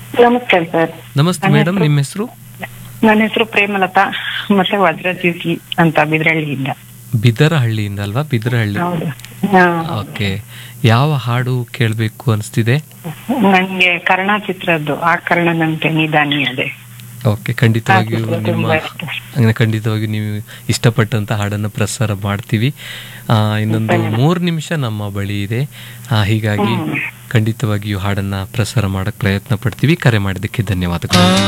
ನಮಸ್ಕಾರ ಸರ್. ನಮಸ್ತೆ ಮೇಡಮ್, ನಿಮ್ಮ ಹೆಸರು? ನನ್ನ ಹೆಸರು ಪ್ರೇಮಲತಾ ಮತ್ತೆ ವಜ್ರಜ್ಯೋತಿ ಅಂತ ಬಿದ್ರಹಳ್ಳಿಯಿಂದ. ಬಿದರಹಳ್ಳಿಯಿಂದ ಅಲ್ವಾ? ಬಿದರಹಳ್ಳಿ. ಹೌದು. ಹಾ. ಓಕೆ. ಯಾವ ಹಾಡು ಕೇಳಬೇಕು ಅನಿಸ್ತಿದೆ? ನನ್ಗೆ ಕರ್ಣ ಚಿತ್ರದ್ದು ಆ ಕರ್ಣನಂತೆ ನಿಧಾನಿ ಅದೇ. ಓಕೆ, ಖಂಡಿತವಾಗಿಯೂ ಆ ಚಿತ್ರ ನಿಮ್ಮ ತುಂಬಾ ಇಷ್ಟ. ಖಂಡಿತವಾಗಿಯೂ ನೀವು ಇಷ್ಟಪಟ್ಟಂತ ಹಾಡನ್ನು ಪ್ರಸಾರ ಮಾಡ್ತೀವಿ. ಇನ್ನೊಂದು 3 ನಿಮಿಷ ನಮ್ಮ ಬಳಿ ಇದೆ. ಹೀಗಾಗಿ ಖಂಡಿತವಾಗಿಯೂ ಹಾಡನ್ನ ಪ್ರಸಾರ ಮಾಡಕ್ ಪ್ರಯತ್ನ ಪಡ್ತೀವಿ. ಕರೆ ಮಾಡಿದ್ದಕ್ಕೆ ಧನ್ಯವಾದಗಳು.